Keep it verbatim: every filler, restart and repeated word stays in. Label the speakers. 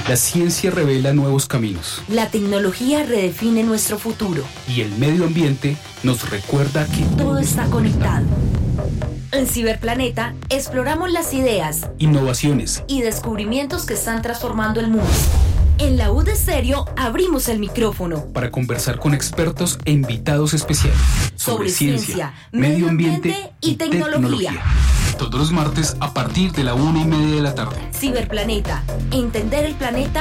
Speaker 1: La ciencia revela nuevos caminos.
Speaker 2: La tecnología redefine nuestro futuro.
Speaker 1: Y el medio ambiente nos recuerda que
Speaker 2: todo está conectado. En Ciberplaneta exploramos las ideas,
Speaker 1: innovaciones
Speaker 2: y descubrimientos que están transformando el mundo. En La U de Stereo abrimos el micrófono
Speaker 1: para conversar con expertos e invitados especiales
Speaker 2: sobre, sobre ciencia, ciencia, medio ambiente, ambiente y, y tecnología. tecnología.
Speaker 1: Todos los martes a partir de la una y media de la tarde.
Speaker 2: Ciberplaneta. Entender el planeta